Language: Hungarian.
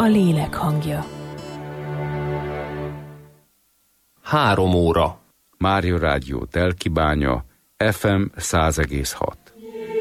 lélek hangja. 3 óra. Mária Rádió Telkibánya, FM 100,6.